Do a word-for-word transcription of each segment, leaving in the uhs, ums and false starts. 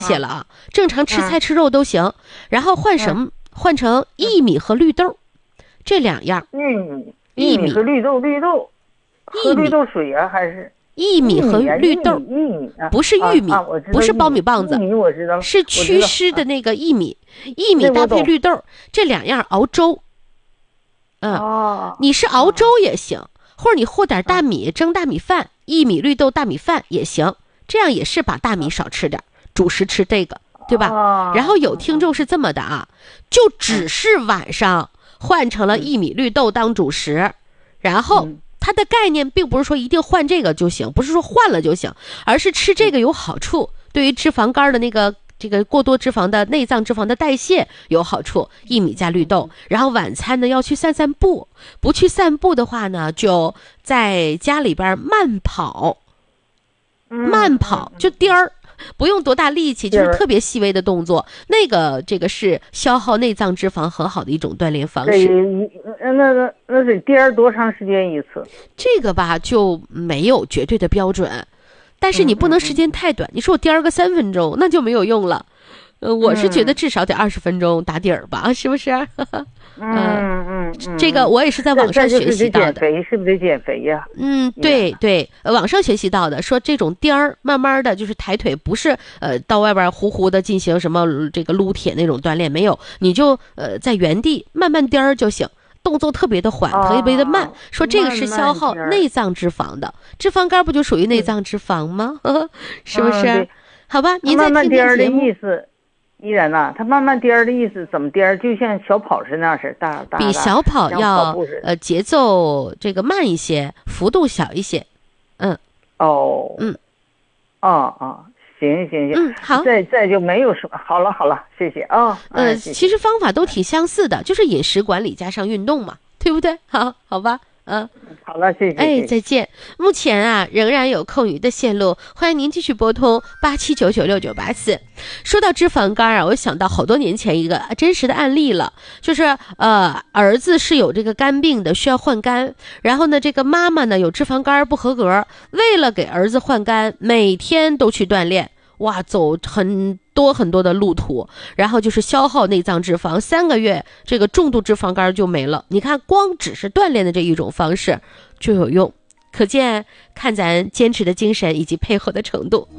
写了啊，正常吃菜吃肉都行，然后换什么？换成薏米和绿豆，这两样。 玉米，薏米和绿豆，绿豆，喝绿豆水啊，还是薏米和绿豆？ 薏米啊， 不是玉米，不是苞米棒子， 薏米我知道， 是祛湿的那个薏米，薏米搭配绿豆，这两样熬粥。嗯，你是熬粥也行，或者你和点大米蒸大米饭，薏米绿豆大米饭也行，这样也是把大米少吃点，主食吃这个。对吧？然后有听众是这么的啊，就只是晚上换成了薏米绿豆当主食，然后它的概念并不是说一定换这个就行，不是说换了就行，而是吃这个有好处，对于脂肪肝的那个这个过多脂肪的内脏脂肪的代谢有好处。薏米加绿豆，然后晚餐呢要去散散步，不去散步的话呢，就在家里边慢跑，慢跑就颠儿。不用多大力气，就是特别细微的动作，那个这个是消耗内脏脂肪很好的一种锻炼方式。 那那那得颠多长时间一次？ 这个吧就没有绝对的标准，但是你不能时间太短。嗯嗯嗯你说我颠个三分钟，那就没有用了。呃，我是觉得至少得二十分钟打底儿吧，是不是？ 嗯嗯， 这个我也是在网上学习到的。 减肥是不是得减肥呀？ 嗯，对对，网上学习到的，说这种颠儿，慢慢的就是抬腿，不是呃到外边呼呼的进行什么这个撸铁那种锻炼，没有，你就呃在原地慢慢颠儿就行。动作特别的缓，特别的慢，说这个是消耗内脏脂肪的，脂肪肝不就属于内脏脂肪吗？是不是？好吧，您再听听节目。 依然呐、啊，他慢慢颠儿的意思怎么颠儿？就像小跑似的那是大大。 比小跑要呃节奏这个慢一些，幅度小一些。嗯。 哦。嗯。哦哦，行行行。 嗯，好。 再再就没有什么，好了好了，谢谢啊。 呃、 哎， 其实方法都挺相似的，就是饮食管理加上运动嘛，对不对？好，好吧。嗯， 好了，谢谢。 哎，再见。目前啊，仍然有空余的线路，欢迎您继续拨通八七九九六九八四。说到脂肪肝啊，我想到好多年前一个真实的案例了，就是呃，儿子是有这个肝病的，需要换肝，然后呢，这个妈妈呢有脂肪肝不合格，为了给儿子换肝，每天都去锻炼。哇，走很多很多的路途，然后就是消耗内脏脂肪，三个月这个重度脂肪肝就没了。你看，光只是锻炼的这一种方式就有用，可见看咱坚持的精神以及配合的程度。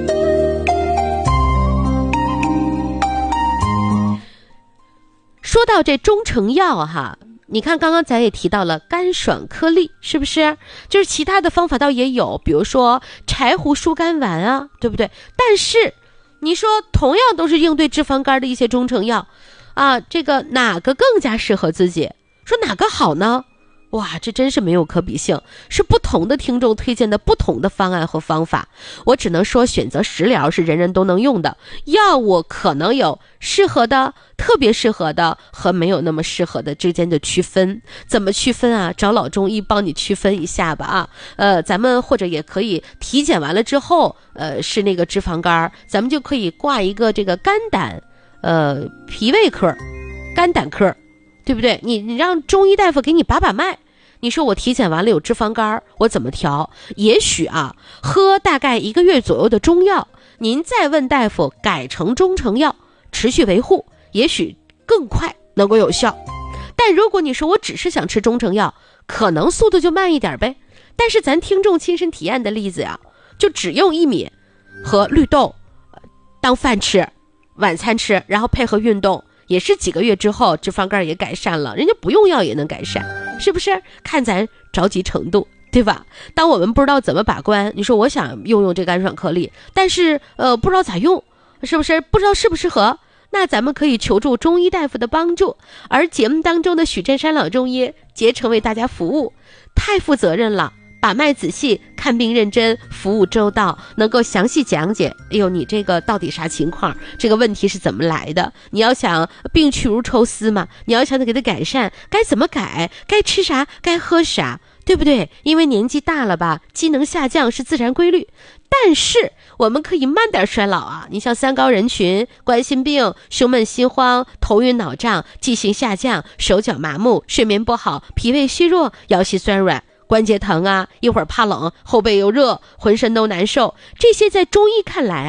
说到这中成药哈，你看刚刚咱也提到了肝爽颗粒，是不是？就是其他的方法倒也有，比如说柴胡疏肝丸啊，对不对？但是你说同样都是应对脂肪肝的一些中成药啊，这个哪个更加适合自己？说哪个好呢？哇，这真是没有可比性，是不同的听众推荐的不同的方案和方法。我只能说选择食疗是人人都能用的，药物可能有适合的、特别适合的和没有那么适合的之间的区分。怎么区分啊？找老中医帮你区分一下吧啊。呃，咱们或者也可以体检完了之后，呃，是那个脂肪肝，咱们就可以挂一个这个肝胆，呃，脾胃科、肝胆科。对不对？你你让中医大夫给你把把脉，你说我体检完了有脂肪肝，我怎么调？也许啊，喝大概一个月左右的中药，您再问大夫改成中成药，持续维护，也许更快能够有效。但如果你说我只是想吃中成药，可能速度就慢一点呗。但是咱听众亲身体验的例子呀，就只用薏米和绿豆当饭吃，晚餐吃，然后配合运动。也是几个月之后脂肪肝也改善了，人家不用药也能改善，是不是？看咱着急程度，对吧？当我们不知道怎么把关，你说我想用用这肝爽颗粒，但是呃不知道咋用，是不是？不知道适不适合，那咱们可以求助中医大夫的帮助。而节目当中的许振山老中医竭诚为大家服务，太负责任了，把脉仔细，看病认真，服务周到，能够详细讲解，哎呦你这个到底啥情况，这个问题是怎么来的，你要想病去如抽丝嘛，你要想给它改善，该怎么改，该吃啥，该喝啥，对不对？因为年纪大了吧，机能下降是自然规律，但是我们可以慢点衰老啊。你像三高人群，冠心病、胸闷心慌、头晕脑胀、记性下降、手脚麻木、睡眠不好、脾胃虚弱、腰膝酸软、关节疼啊，一会儿怕冷，后背又热，浑身都难受，这些在中医看来啊，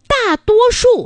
大多数